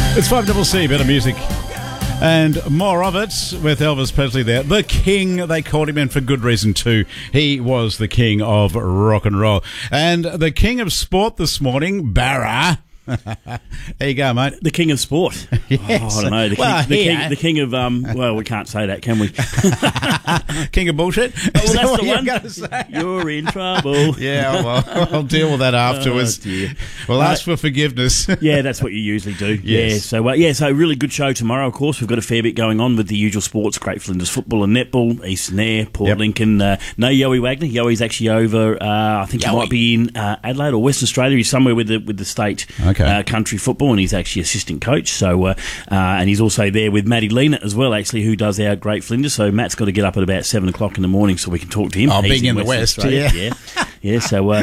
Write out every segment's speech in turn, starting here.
It's 5CC, better music. And more of it with Elvis Presley there. The King, they called him, and for good reason too. He was the king of rock and roll. And the king of sport this morning, Barra. There you go, mate. The king of sport. Yes. Oh, I don't know. The king of, well, we can't say that, can we? King of bullshit? Oh, well, that's the one. Gonna say? You're in trouble. Yeah, well, I'll deal with that afterwards. Oh, dear. We'll ask for forgiveness. Yeah, that's what you usually do. Yes. Yeah, so really good show tomorrow, of course. We've got a fair bit going on with the usual sports, Great Flinders football and netball, Eastern Air, Port Lincoln. No Yowie Wagner. Yowie's actually over, I think he might be in Adelaide or Western Australia. He's somewhere with the state country football, and he's actually assistant coach. So, and he's also there with Matty Leanert as well, actually, who does our Great Flinders. So Matt's got to get up at about 7 o'clock in the morning so we can talk to him. Oh, being in the West, yeah. So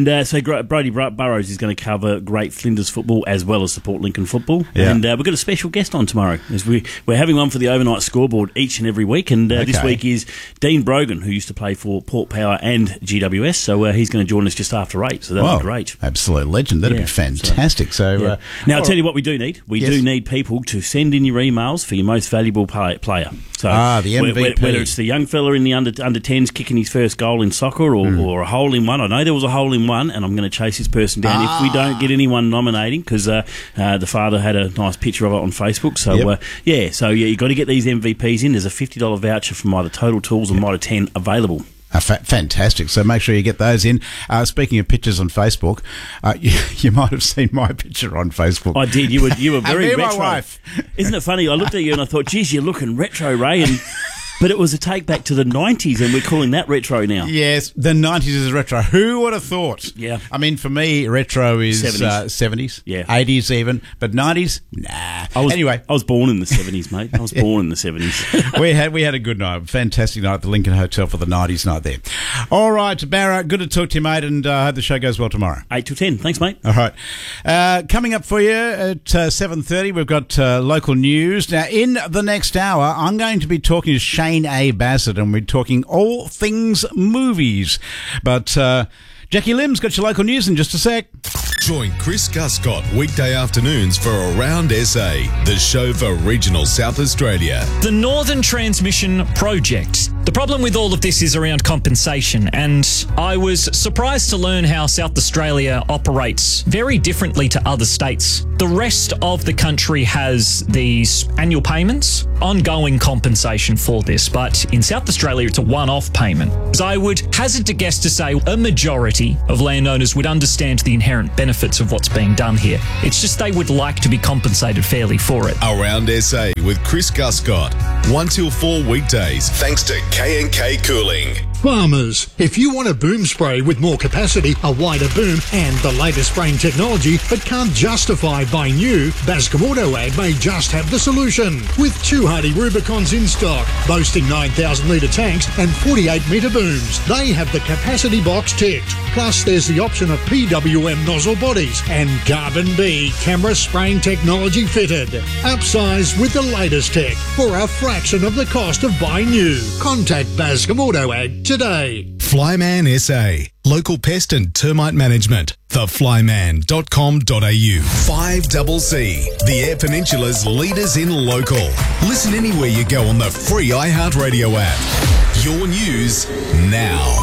Brodie Burrows is going to cover Great Flinders football as well as the Port Lincoln football. Yeah. And we've got a special guest on tomorrow. As we're having one for the overnight scoreboard each and every week. And this week is Dean Brogan, who used to play for Port Power and GWS. So he's going to join us just after 8. So that'll be great. Absolute legend. That'd be fantastic. So now I'll tell you what we do need. We do need people to send in your emails for your most valuable player. So the MVP. Whether it's the young fella in the under 10s kicking his first goal in soccer or a hole in one. I know there was a hole in one, and I'm going to chase this person down if we don't get anyone nominating, because the father had a nice picture of it on Facebook. So you've got to get these MVPs in. There's a $50 voucher from either Total Tools or Mitre 10 available. Fantastic. So make sure you get those in. Speaking of pictures on Facebook, you might have seen my picture on Facebook. I did. You were very retro. My wife. Isn't it funny? I looked at you and I thought, geez, you're looking retro, Ray. But it was a take back to the 90s, and we're calling that retro now. Yes, the 90s is retro. Who would have thought? Yeah. I mean, for me, retro is 70s. 80s even, but 90s, nah. I was born in the 70s, mate. I was born in the 70s. we had a good night, fantastic night at the Lincoln Hotel for the 90s night there. All right, Barra, good to talk to you, mate, and I hope the show goes well tomorrow. 8 till 10. Thanks, mate. All right. Coming up for you at 7:30, we've got local news. Now, in the next hour, I'm going to be talking to Shane A. Bassett, and we're talking all things movies. But Jackie Lim's got your local news in just a sec. Join Chris Guscott weekday afternoons for Around SA, the show for regional South Australia. The Northern Transmission Project. The problem with all of this is around compensation, and I was surprised to learn how South Australia operates very differently to other states. The rest of the country has these annual payments, ongoing compensation for this, but in South Australia it's a one-off payment. So I would hazard to guess to say a majority of landowners would understand the inherent benefits of what's being done here. It's just they would like to be compensated fairly for it. Around SA with Chris Guscott, 1 till 4 weekdays, thanks to K&K Cooling. Farmers, if you want a boom spray with more capacity, a wider boom and the latest spraying technology but can't justify buying new, Bascom Auto Ag may just have the solution. With 2 Hardy Rubicons in stock, boasting 9,000 litre tanks and 48 metre booms, they have the capacity box ticked. Plus there's the option of PWM nozzle bodies and Carbon B camera spraying technology fitted. Upsize with the latest tech for a fraction of the cost of buying new. Contact Bascom Auto Ag today. Flyman SA, local pest and termite management. Theflyman.com.au. 5CC, the Eyre Peninsula's leaders in local. Listen anywhere you go on the free iHeartRadio app. Your news now.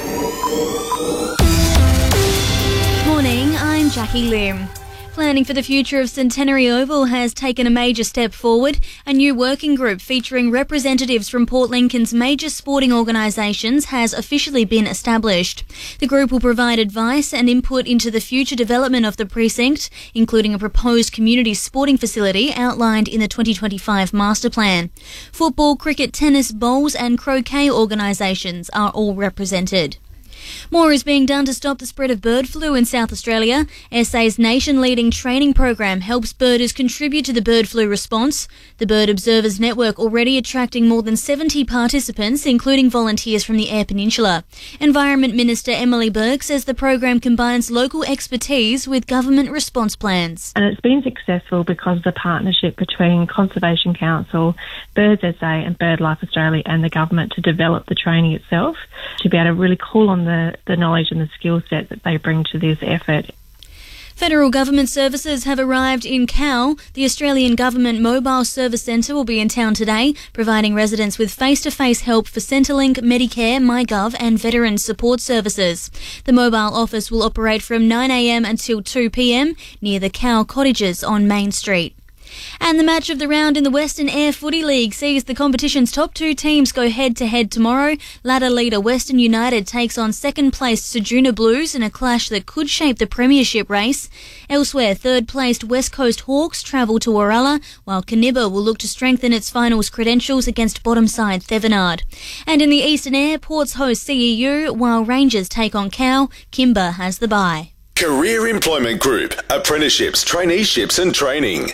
Morning, I'm Jackie Lim. Planning for the future of Centenary Oval has taken a major step forward. A new working group featuring representatives from Port Lincoln's major sporting organisations has officially been established. The group will provide advice and input into the future development of the precinct, including a proposed community sporting facility outlined in the 2025 master plan. Football, cricket, tennis, bowls and croquet organisations are all represented. More is being done to stop the spread of bird flu in South Australia. SA's nation-leading training program helps birders contribute to the bird flu response. The Bird Observers Network already attracting more than 70 participants, including volunteers from the Eyre Peninsula. Environment Minister Emily Burke says the program combines local expertise with government response plans. And it's been successful because of the partnership between Conservation Council, Birds SA and BirdLife Australia and the government to develop the training itself, to be able to really call on the knowledge and the skill set that they bring to this effort. Federal government services have arrived in Cal. The Australian Government Mobile Service Centre will be in town today, providing residents with face-to-face help for Centrelink, Medicare, MyGov and veteran support services. The mobile office will operate from 9 a.m. until 2 p.m. near the Cal Cottages on Main Street. And the match of the round in the Western Air Footy League sees the competition's top two teams go head-to-head tomorrow. Ladder leader Western United takes on second-placed Ceduna Blues in a clash that could shape the premiership race. Elsewhere, third-placed West Coast Hawks travel to Waralla, while Canibba will look to strengthen its finals credentials against bottom side Thevenard. And in the Eastern Air, Ports host CEU, while Rangers take on Cow. Kimber has the bye. Career Employment Group. Apprenticeships, traineeships and training.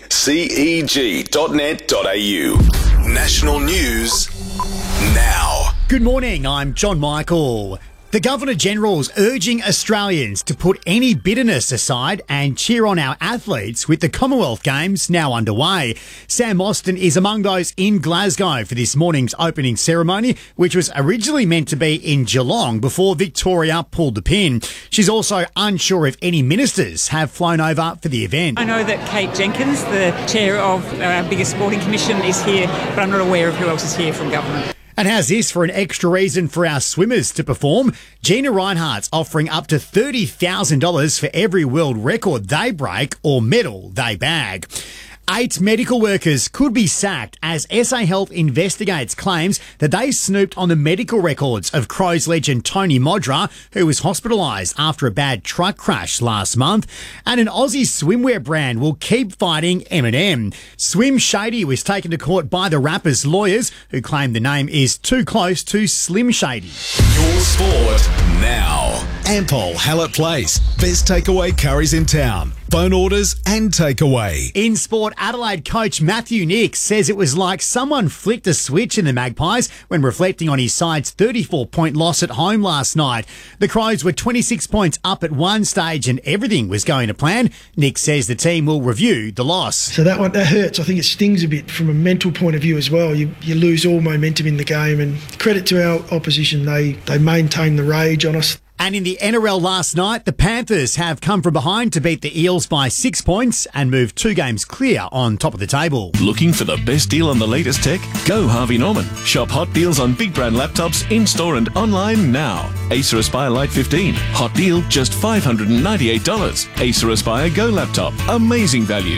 CEG.net.au. National news now. Good morning, I'm John Michael. The Governor-General's urging Australians to put any bitterness aside and cheer on our athletes with the Commonwealth Games now underway. Sam Austin is among those in Glasgow for this morning's opening ceremony, which was originally meant to be in Geelong before Victoria pulled the pin. She's also unsure if any ministers have flown over for the event. I know that Kate Jenkins, the chair of our biggest sporting commission, is here, but I'm not aware of who else is here from government. And how's this for an extra reason for our swimmers to perform? Gina Reinhardt's offering up to $30,000 for every world record they break or medal they bag. 8 medical workers could be sacked as SA Health investigates claims that they snooped on the medical records of Crows legend Tony Modra, who was hospitalised after a bad truck crash last month. And an Aussie swimwear brand will keep fighting M&M. Swim Shady was taken to court by the rapper's lawyers, who claim the name is too close to Slim Shady. Your sport now. Ampol Hallett Place. Best takeaway curries in town. Phone orders and takeaway. In sport, Adelaide coach Matthew Nicks says it was like someone flicked a switch in the Magpies when reflecting on his side's 34-point loss at home last night. The Crows were 26 points up at one stage and everything was going to plan. Nicks says the team will review the loss. So that hurts. I think it stings a bit from a mental point of view as well. You lose all momentum in the game, and credit to our opposition. They maintain the rage on us. And in the NRL last night, the Panthers have come from behind to beat the Eels by 6 points and move 2 games clear on top of the table. Looking for the best deal on the latest tech? Go Harvey Norman. Shop hot deals on big brand laptops in-store and online now. Acer Aspire Lite 15. Hot deal, just $598. Acer Aspire Go laptop. Amazing value,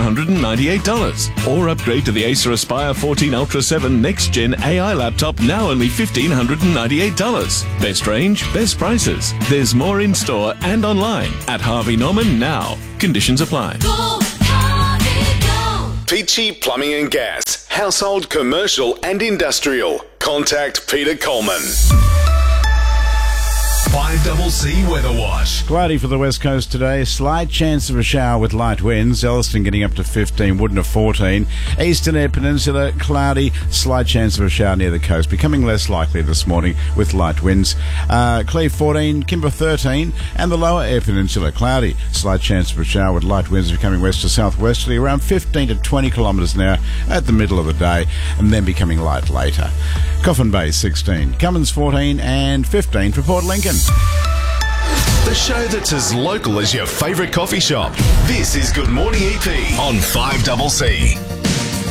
$798. Or upgrade to the Acer Aspire 14 Ultra 7 Next Gen AI laptop, now only $1,598. Best range, best prices. There's more in store and online at Harvey Norman now. Conditions apply. Go, Harvey, go. Peachy Plumbing and Gas. Household, commercial and industrial. Contact Peter Coleman. 5CC Weather Watch. Cloudy for the west coast today. Slight chance of a shower with light winds. Elliston getting up to 15, Woodna 14. Eastern Air Peninsula, cloudy. Slight chance of a shower near the coast. Becoming less likely this morning with light winds. Cleve 14, Kimber 13. And the lower Air Peninsula, cloudy. Slight chance of a shower with light winds becoming west to southwesterly around 15 to 20 kilometres an hour at the middle of the day, and then becoming light later. Coffin Bay 16. Cummins 14 and 15 for Port Lincoln. The show that's as local as your favourite coffee shop. This is Good Morning EP on 5CC.